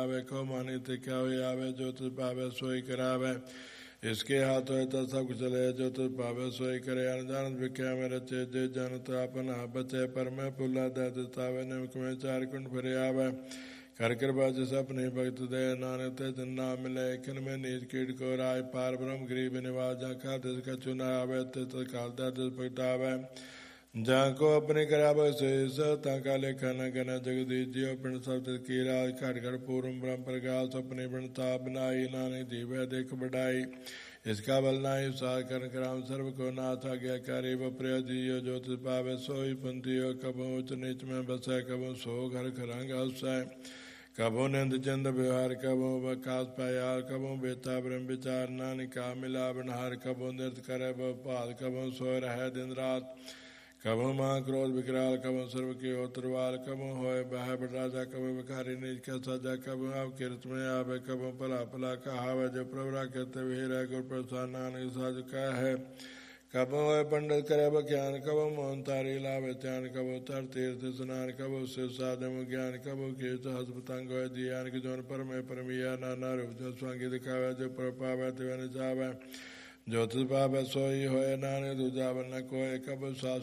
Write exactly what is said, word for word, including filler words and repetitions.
लावे को मानी तिक्या हुई आवे जो तुझ पावे सोई करावे इसके हाथ होए तो सब कुछ चले जो तुझ पावे सोई करे अनजान विख्या में रचे जे जनत अपना बचे पर मैं पुला दे दितावे निमक में चार कुंड फिर आवे कर कृपा जिस अपनी भक्त दे नानक ते जन्ना मिले खिन में नीच कीट को राय पार ब्रह्म गरीब निवास जहाँ खा तिस का चुना आवे तिस काल तिस भगतावे जहाँ को अपने करावे शेष ताका लेखा न गना जगदीश जियो पिंड सब तिस की राज खट खट पूर्व ब्रह्म प्रकाश अपनी पिंडता बनाई नानक जीव देख बढ़ाई इसका बल नाई सार करण कराम सर्व को नाथ आज्ञाकारी व प्रिय जियो जो तिस पावे सोई पंथियो कबो उच्च नीच में बसे कबो सो घर खरंग हंसाए कबो नंद चंद व्यवहार कबो बकास पायार कबो बेता ब्रह्म विचार नानिका मिला बनहार कबो नृत्य करे पाद कबो सोय रहे दिन रात कबो माँ क्रोध विकराल कबो सर्व की होत्रवाल कबो होए बह राजा कबो भिखारी नीच का सजा कबो आप कीर्त में आवे कबो पला पला कहावे जो प्रवरा कहते वीर गुरु प्रसाद नानक साज का है कबो होए पंडित करे ज्ञान कबो मोहन तारी लावे त्यान कबो तर तीर्थ स्नान कबो शिव साधम ज्ञान कबो कीर्त हसपतंग होए दियान की जोन पर में परमिया नाना रूप जो स्वांगी दिखावे जो पर पावे तिवन जावे जो तुझ पावे सोई होए नानक दूजा बन कोय कबो सास